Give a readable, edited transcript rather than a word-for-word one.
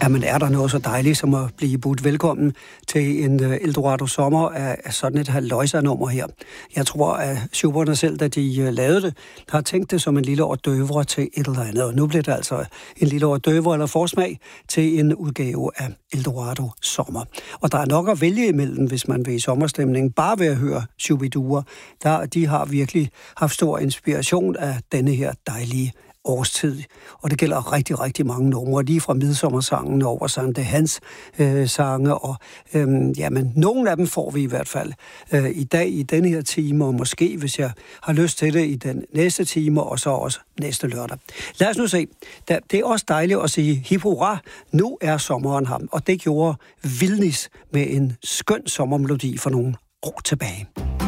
Jamen, er der noget så dejligt som at blive budt velkommen til en Eldorado Sommer af sådan et halvløjser-nummer her. Jeg tror, at Schubert selv, da de lavede det, har tænkt det som en lille hors d'oeuvre til et eller andet. Og nu bliver det altså en lille hors d'oeuvre eller forsmag til en udgave af Eldorado Sommer. Og der er nok at vælge imellem, hvis man vil i sommerstemning. Bare ved at høre Shubiduer, de har virkelig haft stor inspiration af denne her dejlige årstid. Og det gælder rigtig, rigtig mange numre, lige fra midsommersangen over Sankt Hans sange, og jamen, nogle af dem får vi i hvert fald i dag i denne her time, og måske, hvis jeg har lyst til det, i den næste time, og så også næste lørdag. Lad os nu se. Det er også dejligt at sige hip hurra, nu er sommeren ham, og det gjorde Vilnis med en skøn sommermelodi for nogle år tilbage.